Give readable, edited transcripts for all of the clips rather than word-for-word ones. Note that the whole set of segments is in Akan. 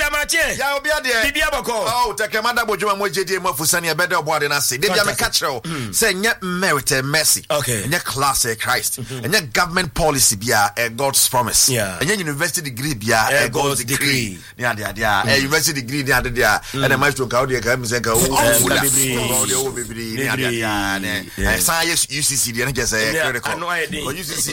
Chamache. Ya obia de. Bibia boko. Oh, Takemada Bojuma Mojedi Mofusani a better board than I say. They be a catcher. Say net merit mercy. Okay. And your class Christ. And your government policy be a God's promise. Yeah. And your university degree be a God's decree. Yeah. A university degree there. And a maestro Gaudia Gamzeka. Oh, baby. Yeah. Science UCC. The just a critical. UCC.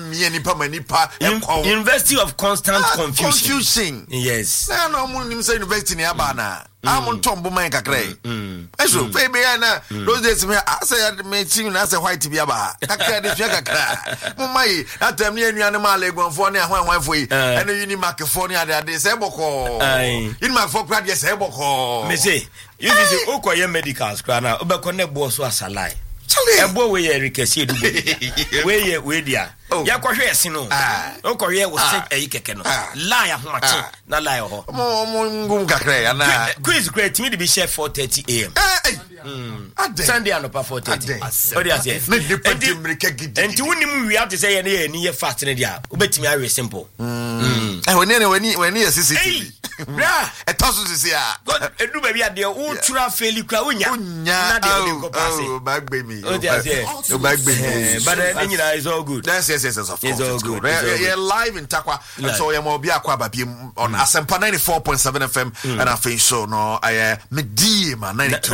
University of constant confusion. Yes. No university in Abana. I'm on Tombo Man Cacre. So, baby, those days I say, me sing as a white Biaba. I can't my at them near animal leg one for near one way, and you need Macaphonia that is Eboko. In my folk, yes, Eboko. Me say, you see, Okoye medicals, Crana, Obacone Boss was a lie. A boy, we receive we dear. Ya kwa hwe sino o kwa hwe wo se ayikeke no lie ahomache na lie ho ngum kakre na quiz great me be share 4:30 am Sunday and over 4:30 what do you say me depend mrika gidi enti wonim wi out say ye ni ye fast ne dia obetimi awe simple when you CCTV bra etoso sisi a god edu ba bia de wo tura feli kra wonya na de go pass back baby o dia say no back baby but anyira is all good yes of course it's good yeah live in Takwa and so you mo bia akwa babie on Asempa 94.7 FM and I think so no Medima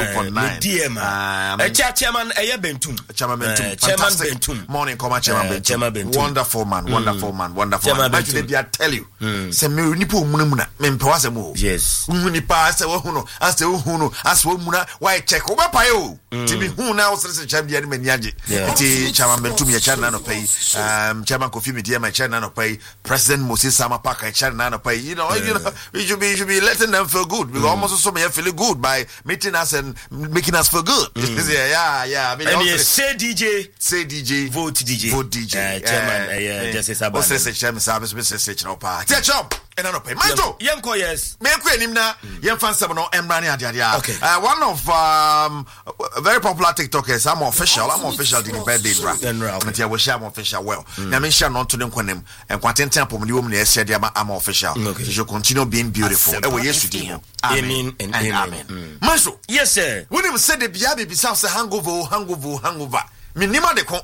92.9 chairman Bentum fantastic morning come chairman Bentum wonderful man but today I tell you say me nipa omunamuna me mpewa se mo yes nipa se wo huno as wo muna why check wo pa yo ti bi hu na wo se champion ni maniaje ti chairman Bentum ya chana no pay chairman Kofi Media my chana no pay President Moses Samapaka chana no pay you know you should be letting them feel good because almost so me feel good by meeting us and making us feel good yeah I mean and say DJ vote DJ chairman Justice Abba say chairman service say no pa chop and no pay majo yanko yes me ku anim na yen fan sab no emrani adia okay one of very popular TikTokers I'm official the birthday bra and I wish I'm official well na me share not to dem kwanem and kwatenten pom ni wom na ese dia I'm official you should continue being beautiful e we yesu di amen and amen majo yes sir when him said the bia be say hangover minima de ko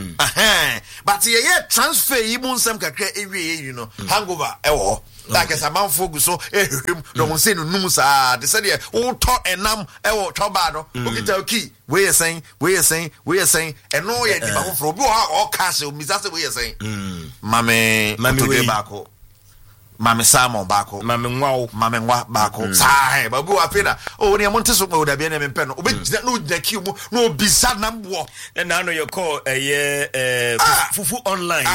but ye transfer yi mu nsam kakra ewie you know hangover ewo like as a man focus so ehwem no mo say no num sa de say de wo to enam ewo toba no okita oki we saying and no ye di ba ko fro bi o cash o mi say we saying mame to back ko Mame Samo bako mame nwa bako sai babu afeda o ne monte so mo da bia na me pɛ no obegina no daki mu no bisa na mbo na no your call fufu online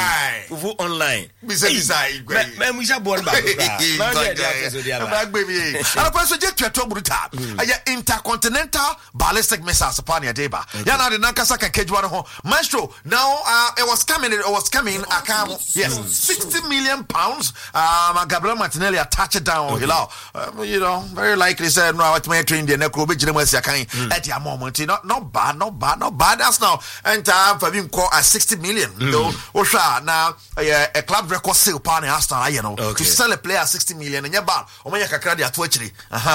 bisa igwe me musha ball back na dia back baby ala pa so je tweto bruta aya intercontinental ballistic missiles upon your deba ya na de nankasa ka kejwa ho maestro now it was coming account yes 60 million pounds Gabriel Martinelli a touchdown you know very likely said no what my train the necro be jire mwasi akan at your moment not bad that's now and for him call at 60 million though osha now a club record sale pan Arsenal you know to sell a player 60 million and bad o manya kakra dia to achiri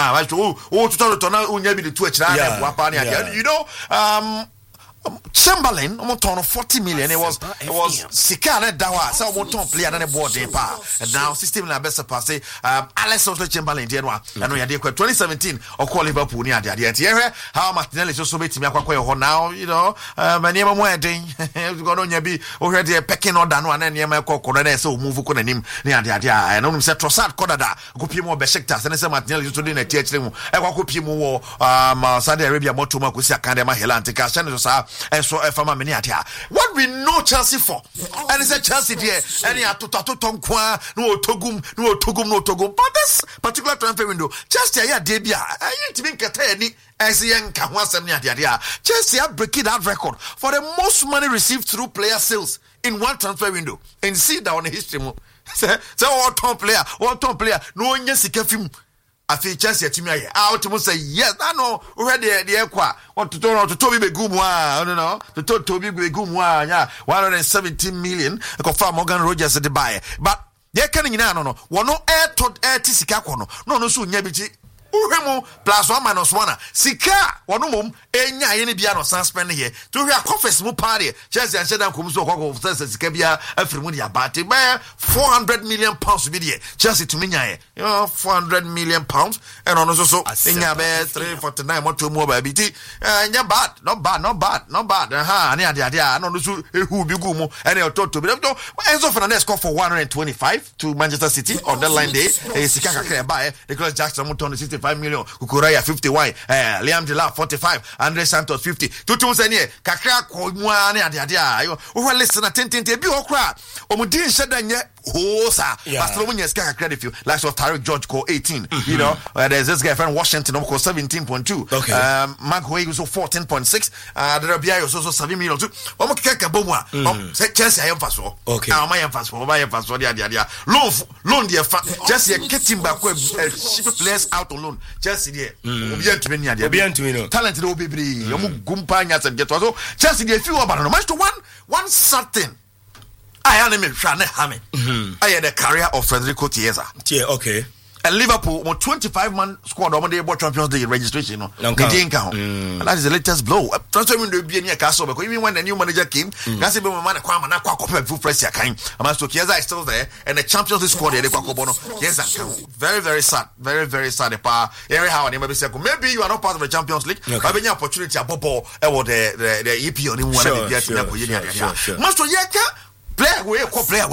to na unya bi de to achiri you know Chamberlain almost 40 million. It was Sikane Dawa, so almost player than a board pa. And now system na best pass Alex Oxlade Chamberlain and no ya 2017 or call Liverpool near the how Martinelli is also meeting me now, you know, my name of wedding. You got on your be already pecking or done one and near my corner so move on him near the idea. I know him said Trossard Kodada, Kupimo Besiktas, and I said Martinelli to do a TH. I walk Kupimo Saudi Arabia Motuma Kusia Kandema Helan and so what we know Chelsea for and it's a Chelsea there and ya to no togum but this particular transfer window just ya debia I ain't even katani as young Kawasam dia Chelsea are breaking that record for the most money received through player sales in one transfer window and see that on the history so one top player no one yes film I feel Chelsea to me out to say yes I know already the equa what to Toby Begumwa no to Toby Begumwa 117 million confirm Morgan Rogers at the buy but Ye can nyina no wono air tisika kono no so nya bi uhemu plus 1 minus 1 sika wono mom enya ye ne bia no san spend here to hwe confess mu party Chelsea and Shedan kom so kokko sika bia afiri mu dia ba te ba 400 million pounds bi die Chelsea to menya ye 400 million pounds and ono so enya be 349 moto mu ba bi ti enya bad not bad ani ade no so ehu bi gu mu and e toto bi Enzo Fernandez score for 125 to Manchester City on that line day sika kakra ba Nicholas Jackson mu ton 65 million Kukuraya 51 Liam Delap 45 Andre Santos 50 tutu sene kakra ko mu ane ade ayo wo listen atentente bi okra omudin sheda nye hosa Barcelona nya ska kakra de few like of Tariq George ko 18 you know there's this guy from Washington ko 17.2 Mark Hoy so 14.6 there be ayo so 7 million too omo keka bomu a Chelsea ayem faso ma yem faso de ade loan de fa Chelsea ketimba ko ship players out on loan Chelsea there obi antumi ni ade talent de obebri omo gumpa nya sem get so Chelsea there few about no match to one certain I am me hwane hame I had the career of Federico Chiesa okay and Liverpool 25 man squad on the Champions League registration no didn't count and that is the latest blow transfer window be near Castle because even when the new manager came that's be man kwama na kwa full press account so Chiesa is still there and the Champions League squad they kwa bono Chiesa very sad very sad pa every how maybe you are not part of the Champions League but when you opportunity abobo the EPL ni one of the Master Yeka player we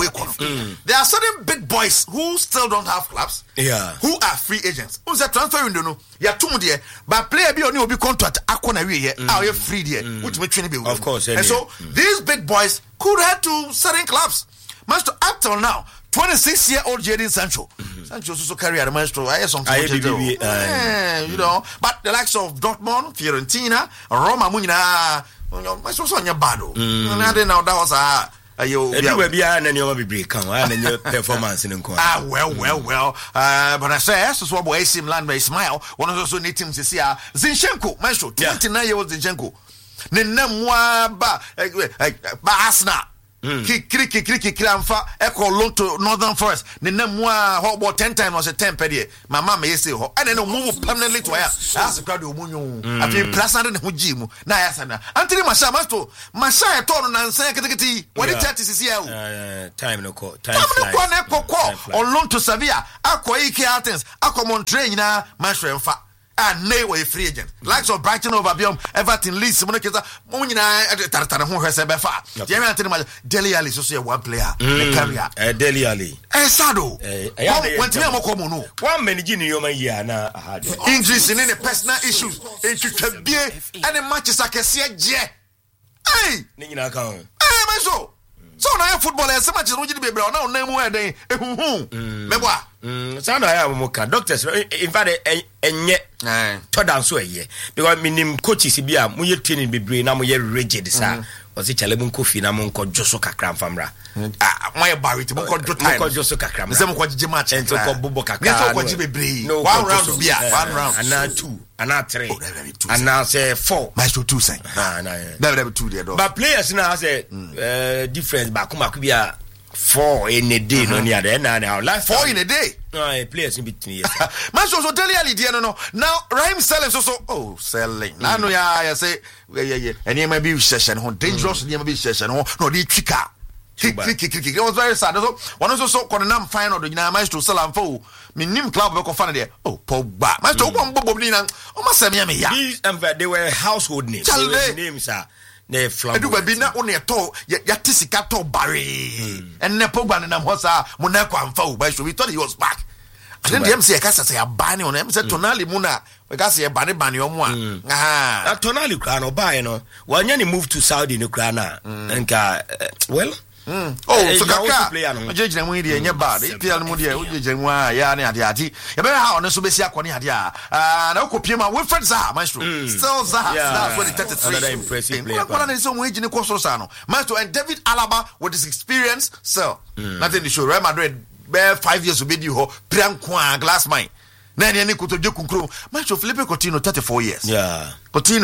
there are certain big boys who still don't have clubs who are free agents who's a transfer window no ya tum there but player be obi contract akona we here are free there which me train be of course and so these big boys could head to certain clubs master up till now 26-year-old Jadon Sancho so carry the maestro I something to do you know but the likes of Dortmund Fiorentina Roma munina maestro so nya bado na dey now that was ayo bia na ne o be break kan na nye performance in nko well but I say so boy AC Milan by Ismail one of those new teams this year Zinchenko maestro 29-year-old Zinchenko ne namwa ba Arsenal kiki amfa eko lonto Northern Forest ne namwa ho about 10 times was a 10 per day mama me say ho and no move permanently to here as crowd omunyo afi plasande ne ho gimu na ya sana Anthony Martial Masha e to no nansan keteketi what the 30 cc here time no call on loan to Sevilla akwa IK Athens akwa Montreal nyina Martial mfa and nay way free agent likes of Brighton over Biom Everton Leeds monokeza munyina taratara ho hwese befa Jeremy Anthony Dele Alli so one player the career Dele Alli sado when me amokomo no one manage ni yoma yi na ahade injuries in the personal issues entwabie and matches akese je ni nyina kan maso so na footballer se matches no gidi bebre na onam mu eden ehuhu meboa sound I am moka doctors in fact enye to dance so eye because minim coaches bia mo ye training bebre na mo ye rigid sa o se chale mo kofi na mo nko joso kakra mfamra mo ye barity mo nko time mo joso kakra me se mo kwaje match ento ko bobo kakra me so kwaje bebre one round bia one round ana 2 ana 3 ana say 4 my so 2 say na 2 there do but players now say difference ba kuma bia 4 in a day no near there now like 4 in a day players in between yes man so Dele Alli there no now Raheem Sterling so selling now no ya say and he might be session ho dangerous he might be session ho no dey twika kick it was very sad so one so konam final do nyina Maestro Salam fo minim club be ko fan there Pogba Maestro bobo ni na o ma sem ya me ya these they were household names names are ne flag edu ba bi na one to ya tisika to bare and ne Pogba na hosa mo na kwa mfa o Maestro we thought he was back and then them say kasa say abani on them say Tonali mu na we ka say bani o mu a Tonali kra no buy no wanya ni move to Saudi no kra na nka well so kaka ojejina mu ide nya bad EPL mu de ojejina mu ya na ade ya be ha ono so besi akoni ade na okopiem a Wilfred Zaha Maestro still Zaha that's what the 33 another impressive player kwa na so mu ejini ko so sa no Maestro and David Alaba with his experience so nothing to show Real Madrid be 5 years obedi ho Priankwa glass mine na ne kotoje kunkro Maestro Philippe Coutinho 34 years yeah Coutinho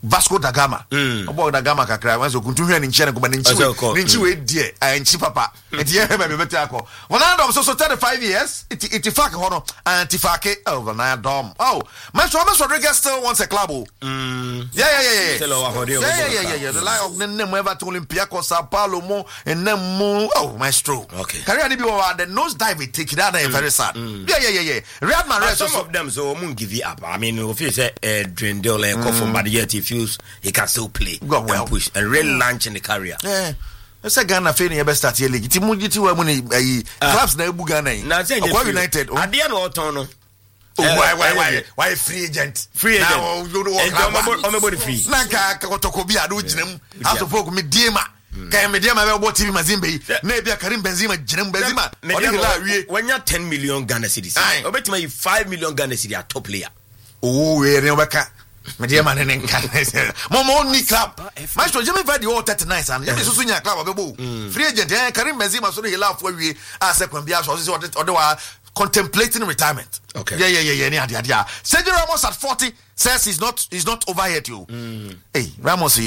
Vasco da Gama. About da Gama kakra once okuntuhwe ni nchi na go ni nchi we die nchi papa. Enti ye be better akọ. Ronaldo so 35 years. It fake hono antifake over na dom. Oh, James Rodriguez still wants a club. Yeah. The line of nem ever to Olympiacos, Sao Paulo mo and nem maestro. Okay. Career be the nose dive it take that very sad. Yeah. Real Madrid some of them so won't give you up. I mean, if you say Drendel and Kofu, but yet he feels he can still play. Go well, push and real launch in the career. Yeah. I say Ghana failing best start here league. It's money clubs na Ghana. Now say United. At the end of tono. Why free agent? Now you know what free. Nanka Kotokobi adu jinem. Aso folk me diema. Kaya me diema be TV Mazimbe. Na bia Karim Benzema jinem Benzema. When you 10 million Ghana cedis. Obetima you 5 million Ghana cedis a top player. Oh, we Rebecca. Media man and Momo only club. Maestro Jimmy Vardy all 39 and Yasu Sunya club of free agent. Karim Benzema so he laugh for we as a Kwambia or contemplating retirement. Okay. Yeah. Sergio Ramos at 40 says he's not over yet you. Hey, Ramos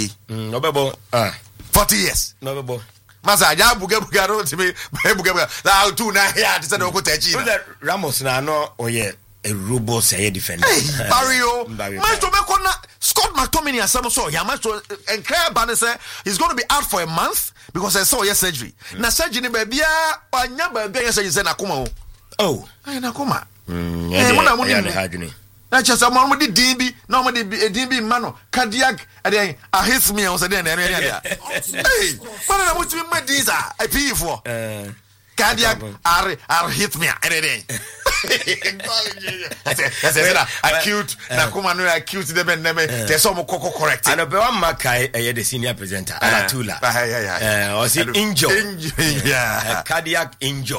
40 years. No. Masa ya bugaro to me buga. Now 2 na here to say no go techi. Ramos na no oye a robot say defender. Hey, Barrio. Maestro Mekona Scott McTominay and so yeah, Maestro and Claire Banner say he's going to be out for a month because I saw surgery. Na surgery baby anya baby say na kuma. Oh, I na kuma. Na just a mom with DB, no more DB mano, cardiac, and I hit me on the day. Hey, what I want to make these I pay for. Cardiac are hit me any acute Nakuma no acute the some coco correct. And a one Makai the senior presenter Alatula. Was it injured? Cardiac injury.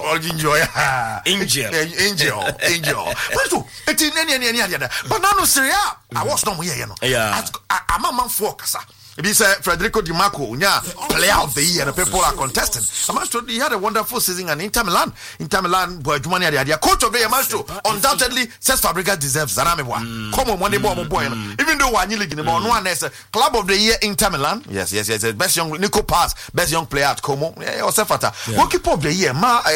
But now Syria I was not here, you know. I'm a man for Casa. It is Federico Di Marco, player of the year, the people are contesting. Maestro, he had a wonderful season in Inter Milan, the coach of the Maestro, undoubtedly says Fabregas deserves Zaramebwa. Come on, one boy. Even though one league in the one as club of the year Inter Milan. Yes. Best young Nico Pass, best young player at Como, or Sefata. Goalkeeper of the year,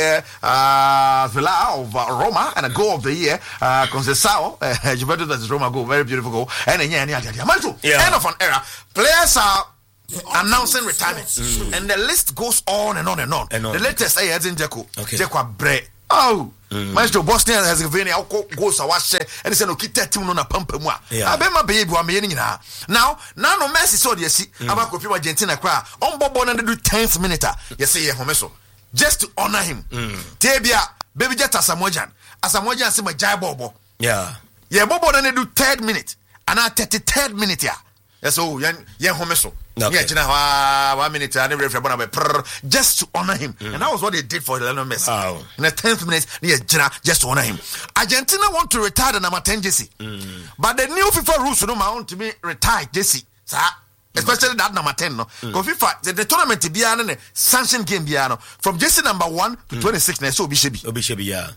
Villa of Roma, and a goal of the year, Conceição, Juventus versus Roma goal, very beautiful goal. And Maestro, end of an era. Players are announcing retirement, and the list goes on and on. The latest is in Dzeko. Dzeko Bre. Oh, Maestro Bosnia Herzegovina goes a wash, and he said, "No, keep that team on a pump." I bet my baby was me now. No Messi saw the see. I'm going to Argentina cry on Bobo and do 10th minute. You see, Homeso just to honor him. Tebia, baby, just Asamojan, see my jai Bobo. Yeah, Bobo and do 3rd minute, and now 33rd minute. So, Homeso. Yeah, 1 minute, just to honor him. And that was what they did for Lionel Messi. Oh. In the 10th minute, just to honor him. Argentina want to retire the number 10 Jesse. But the new FIFA rules want to be retired Jesse. Especially that number 10. Because FIFA, the tournament to be a sanction game from Jesse number 1 to 26. So, Bishebi. Yeah.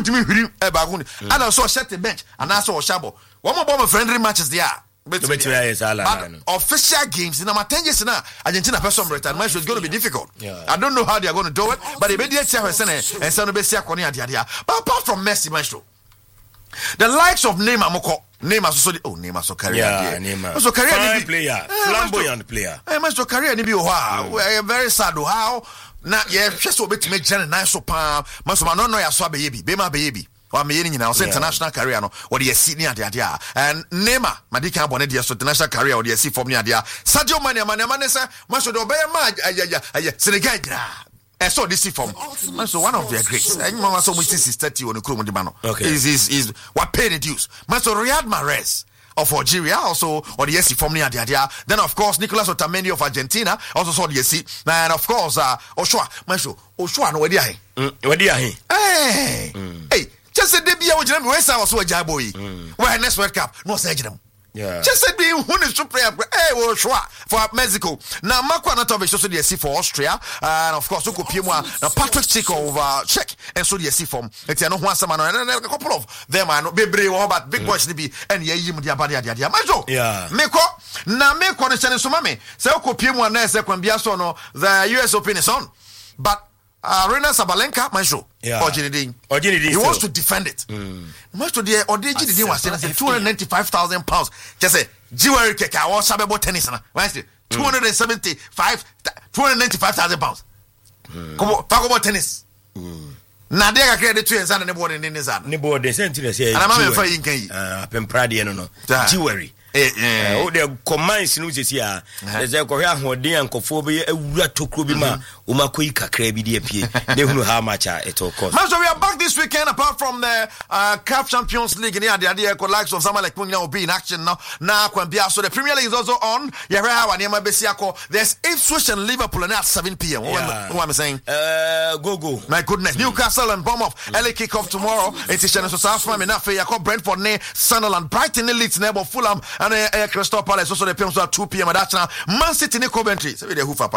And also set the bench. And also Shabo. One more friendly matches there. But official games in the 10 years now, Argentina person retirement is going to be difficult. I don't know how they are going to do it, but they made it and some But apart from Messi, Maestro, the likes of Neymar so career. Neymar. So career player, flamboyant player. Maestro career ni be wow. Very sad how na just so bit make Jan nice so palm. Maestro no ya so baby. Or me international career no or the senior dia and Neymar madika abone dia so international career or the see from near dia Sadio Mane say Maso do be ma Senegal and so this form so one of their greats and mama so much 30 on the chrome di mano is what pay the dues Maso Riyad Mahrez of Algeria also or the SC from near dia then of course Nicolas Otamendi of Argentina also saw the SC and of course Oshua no where hey just say debia we was so a boy. Why next World Cup? No say them. Just said be who is super well for Mexico. Now Marco Anatovic also the SC for Austria, and of course Oko Piemwa, now Patrick Schick of Czech, and so the SC from Etiano Juansaman, and a couple of them are not big boys be and ye dia badia dia majo. Meko na me connection sumame. So Oko Piemwa na se kwambiaso no the US Open is on. But Arena Sabalenka, Mancho, he wants to defend it. Mancho, the Odigi was saying 295,000 pounds. Just say, Jewelry Keka or Sababo tennis. 295,000 pounds. Come on, talk about tennis. Nadia credit to his son and the board in his hand. Nebo, they sent to the say, I'm afraid no, jewelry. The commands in which here, there's a Korea who dear and cophobia, a ratokubima, Umakuika Krabi DP. They know how much it all costs. So we are back this weekend, apart from the Cup Champions League. The idea likes of someone like Munya will be in action now. Now, so the Premier League is also on. There's Ipswich and Liverpool and at 7 p.m. What am I saying? Go. My goodness. Newcastle and Bournemouth. LA kick off tomorrow. It's a Southam enough. Jacob Brentford, Sunderland, Brighton, Leeds, Nebo, Fulham. And Crystal Palace also the PM at 2 p.m. That's now Man City in Coventry. So they hoof up.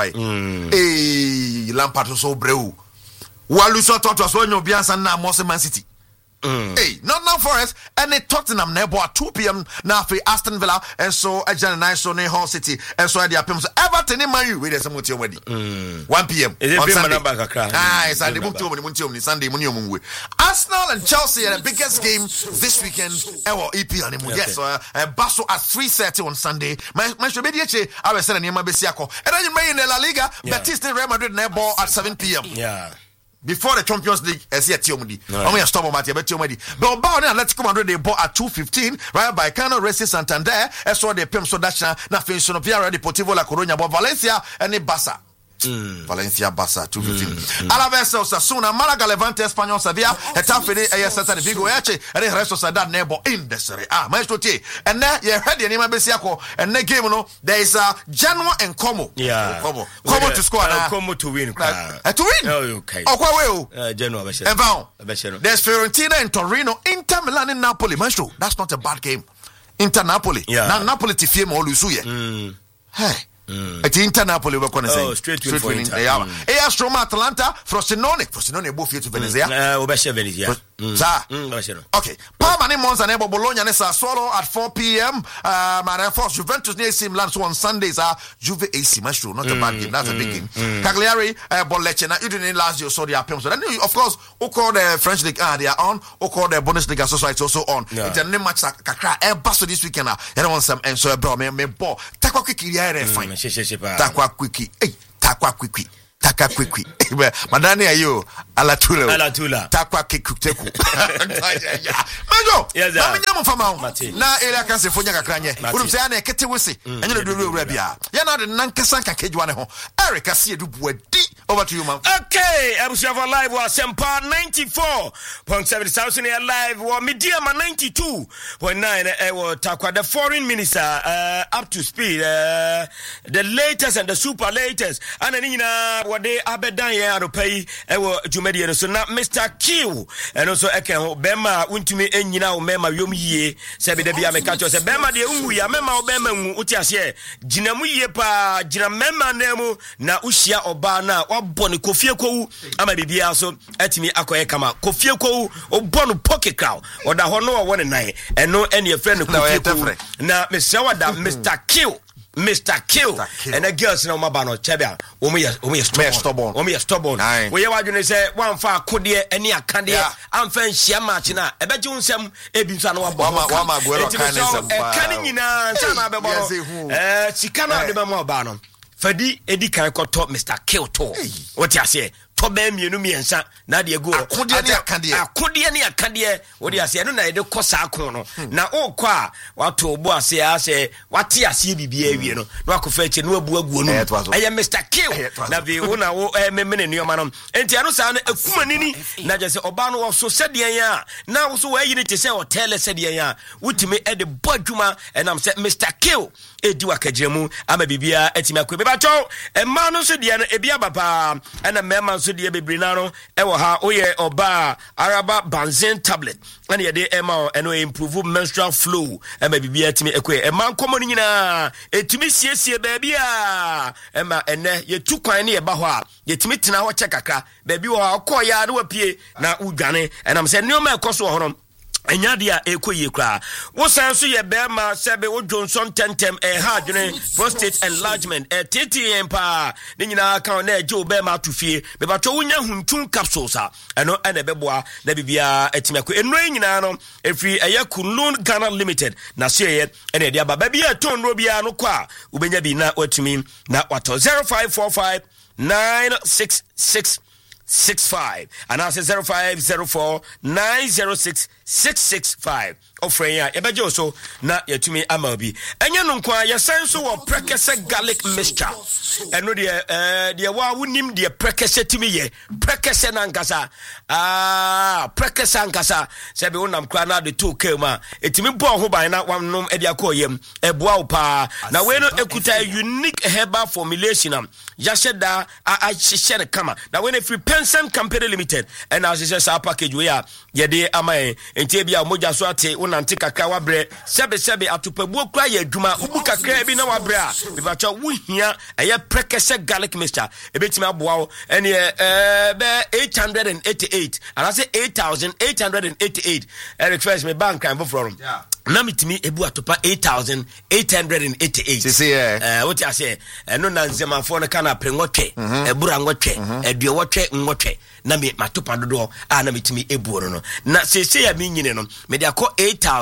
Hey, Lampard was so brave. While you saw Tottenham, so you be answering now more Man City. Hey, Nottingham Forest and the Tottenham nebo at 2 p.m. now for Aston Villa and so Jan and I so near Hull City and so the appearance Everton in Man U with some already 1 p.m. on Sunday. It's at the Sunday morning. Arsenal and Chelsea are the biggest game this weekend. EP and yes, Basel at 3:30 on Sunday. My should be I was saying my Besiako and then you may in the La Liga. Betis Real Madrid nebo at 7 p.m. Yeah. Before the Champions League, as yet, Tiomudi. I'm going to stop on my Tiomudi. But Bao and Atletico Madrid, they bought at 2:15, right by Cano Racing Santander. As well, they PM so that's nothing. Sonopia, Deportivo La Coruña, but Valencia and the Barça. Valencia Barça 2:15. Alaves Osasuna, Malaga Levante Espanyol Sevilla, Getafe Celta Vigo Elche, and the rest of Sociedad nebo in the Serie A. Maestro T. And there you heard the name of Besiako, and the game there is Genoa and Como. Yeah. Como to score now. Como to win. To win. Oh, okay. Oh, Genoa. There's Fiorentina and Torino, Inter Milan and Napoli. Maestro, that's not a bad game. Inter Napoli. Yeah. Now Napoli to fear more Lusuye. Hey. At Inter Napoli, we're going to say straight winning. AS Roma, Atalanta, Frosinone, both here to Venezia. Okay. Parma Monza nebo Bologna ne Sassuolo at 4 p.m. Force Juventus near AC Milan so on Sundays are Juve AC Maestro, not a bad game. That's a big game. Cagliari, Bollecce. Now you didn't last year saw the appearance. So then of course, who call the French League? They are on. Who call the Bundesliga? So it's also on. It's a name match. Kakra. Basso this weekend. You don't want some and so bro. Me ball. Takwa quickly. Fine. Takwa quickly. Hey, takwa quickly. Taka quickly. Madani ayo alatula. Takwa kikuteku. Mango. Yes, sir. Mami fama. Na area kan se fonya kakranye. Unum se ana kete wese. Enye do wura bia. Ya na de nankasa ka kejwane ho. Eric Asie du buadi. Over to you, man. Okay, Abusiava Live was Sempa 94.7 Southern Air Live was Mediama 92.9 Takwa the foreign minister up to speed the latest and the super latest and then what they abedan ya to pay Jumedi so now Mr. Q and also Eken Bema untumi enyina o mema yom yie se be bia me catch se Bema de unwu ya mema o Bema mu utiase ginamu yie pa gina mema nemu na uhia oba na boni kofie kowu ama bibia so atimi akoye kama kofie kowu obonu pocket crow oda ho no wo ne nan eno ene friend kofie kowu na mesawada Mr. Kill and the girls no mabano chebia stubborn we wadwene say one fa kodie ene akade amfa nhia match na ebeje unsem ebinsa no wabo wa kan nyina sama bebo sika na de bemo ba no fadi edi kan ko top Mr. Kill to what you say tobe mienu miensa na de go akode ne akade wo de ase no na de kosa akon no na okọ a wato obo ase ase wate ase bibia awie no na akofa eche no abu aguo no eye Mr. Kill na bi wo na wo memene nioma no enti ano sa na akumanini na je se oba no wo so sedian ya na wo so wa yi ne te se hotel sedian ya wutime e de bodwuma enam se Mr. Kill edi wakagiremu ama bibia etimi akwe be ba cho e ma no so de no ebia baba ena mema so de bebrinano e wo ha oye oba araba banzen tablet and ye de ema eno improve menstrual flow e ma bibia timi ekwe e man komo nyina etimi siesie baabi a e ma ene ye tu kwan ne ye ba ho a ye timi tena ho che kakra baabi wo akoya na wapie na udwane enam se neoma ekoso ho Enyadia ekoye kra wo san so ye bema sebe wo Johnson tentem ha dwene prostate enlargement TTM pa ne nyina kan na eje obema atofie be bato wonya huntun capsules a eno ene beboa na bibia etimako eno nyina no efri eye Kunlun Ghana Limited na so ye ene dia baba bia ton ro bia no kwa ubenya bi na watumi na wato 0545 96665 and I say 0504 906 665 offering ya ebeje oso na yatumi amabi enye no kwa ya senso wo prekese garlic mixture eno de wa wonim de prekese timi ye prekese na nkasa prekese nkasa se be wonam kwa na de to kema etimi bo ho ban na wanom e de akoyem eboa wo pa na we no ekuta unique herbal formulation ya sheda a shishere kama na we no free Pension Company Limited and as is a package we are ye de amaye enti bia moja so ate wonante kakra wabre sebe atopabuo kra ye adwuma ubu kakra bi na wabre a be bacha wo hia eye prekese garlic mixture ebetimi aboa wo ene be 888 and I say 8888 Eric first me bank kan from na mitimi ebu atopa 8888 sisi what I say no na nzemafo no kana prengotwe ebura ngotwe eduowotwe ngotwe na me matopa dodo na mitimi ebu no na sese ya minyine no me de akọ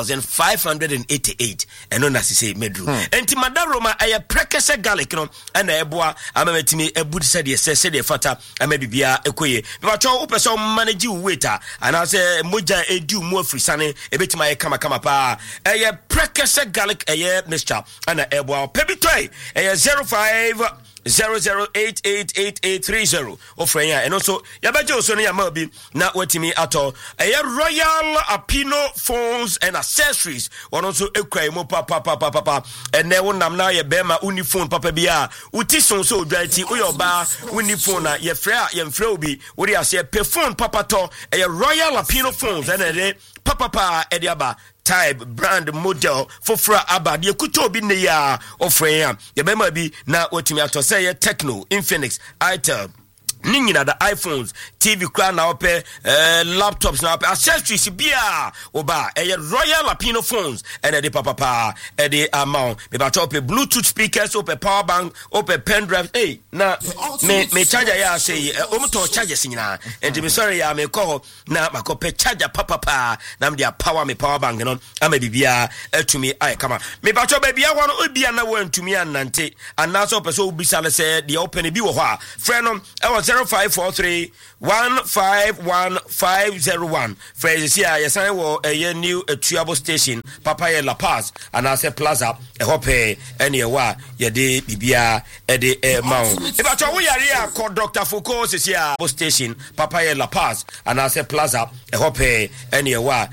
8588 eno na sese medru enti madaroma aye prekese garlic no na eboa amametimi ebu se de sese de fata amabibia ekoye me bacho upese manage waiter ana se moja edu mu afrisane ebetima aye kama pa aye prekese garlic aye mixture ana eboa pebitoy aye 05 00888830 offering and also yabaje so na mabi na watimi ato Royal Apino phones and accessories one also ekrai mo papa and ne wonam na ye bema uniphone papa bia uti so odwanti uyoba uniphone na ye frɛ obi wo de ase pe phone papa to Royal Apino phones and papa ediaba type brand model for abad ye kuto bi ne ya offering ya ye bema bi na watimi ato say ye Techno Infinix Itel Ningina the iPhones, TV crown now pay laptops now pay accessories bia oba Royal Apino phones and the papa the amount me ba top Bluetooth speakers open power bank open pen drive na me charger ya say to chargers nyina and me sorry ya me call na makope charger papa na me dia power bank no ama bibia atumi ai kama me ba top bia one obia na wantumi anante and na so person obisa na say the open bi wo ho a friend no 0543 151501 phrase here yes I will a new Tuabo station Papaya La Paz and I say plaza a hope any wa ye de bibia e de mount if I tell we are called Dr. Foucault is here station Papaya La Paz and I say plaza a hope any wa